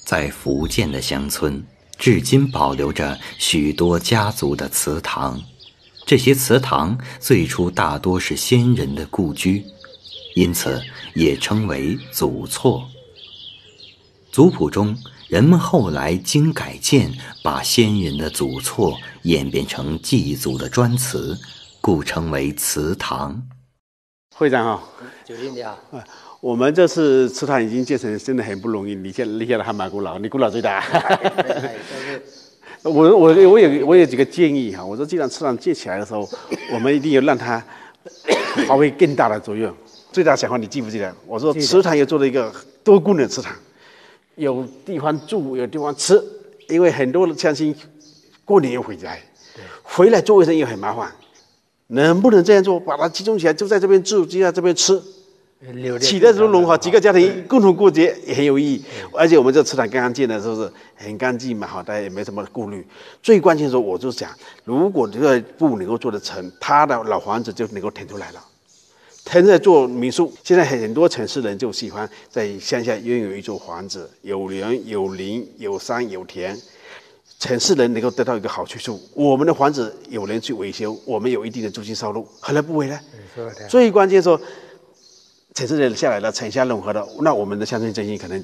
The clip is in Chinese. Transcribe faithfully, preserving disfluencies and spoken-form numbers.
在福建的乡村，至今保留着许多家族的祠堂。这些祠堂最初大多是先人的故居，因此也称为祖厝。族谱中，人们后来经改建，把先人的祖厝演变成祭祖的专祠，故称为祠堂。 会长好， 九零你好。 我们这次祠堂已经建成，真的很不容易。你现立下的还蛮古老，你古老最大。我我我有我有几个建议哈，我说既然祠堂建起来的时候，我们一定要让它发挥更大的作用。最大想法你记不记得？我说祠堂要做了一个多功能祠堂，有地方住，有地方吃，因为很多的乡亲过年要回家，回来做卫生也很麻烦。能不能这样做？把它集中起来，就在这边住，就在这边吃。起的时候融合几个家庭共同过节也很有意义，而且我们这祠堂刚刚建的时候是很干净嘛，好，大家也没什么顾虑。最关键的时候，我就想，如果这个部能够做得成，他的老房子就能够腾出来了，腾出来做民宿。现在很多城市人就喜欢在乡下拥有一座房子，有人有林有山有田。城市人能够得到一个好去处，我们的房子有人去维修，我们有一定的租金收入，何乐不为呢？最关键说。城市人下来了，城乡融合了，那我们的乡村振兴可能